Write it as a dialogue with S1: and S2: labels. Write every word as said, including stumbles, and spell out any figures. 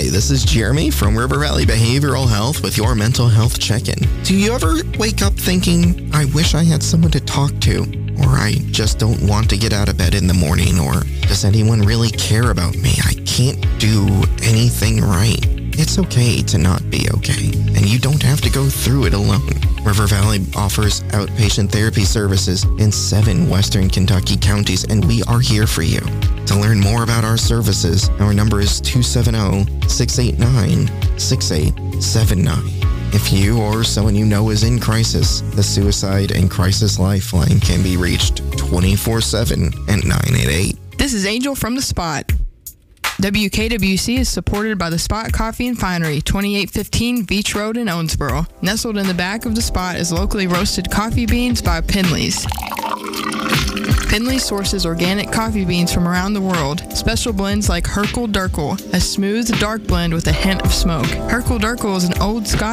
S1: this is Jeremy from River Valley Behavioral Health with your mental health check-in. Do you ever wake up thinking, I wish I had someone to talk to, or I just don't want to get out of bed in the morning, or does anyone really care about me? I can't do anything right. It's okay to not be okay, and you don't have to go through it alone. River Valley offers outpatient therapy services in seven Western Kentucky counties, and we are here for you. To learn more about our services, our number is two seven zero, six eight nine, six eight seven nine. If you or someone you know is in crisis, the Suicide and Crisis Lifeline can be reached twenty-four seven at nine eight eight.
S2: This is Angel from The Spot. W K W C is supported by The Spot Coffee and Finery, twenty-eight fifteen Beach Road in Owensboro. Nestled in the back of The Spot is locally roasted coffee beans by Pinley's. Pinley sources organic coffee beans from around the world. Special blends like Herkel Durkel, a smooth, dark blend with a hint of smoke. Herkel Durkel is an old Scotch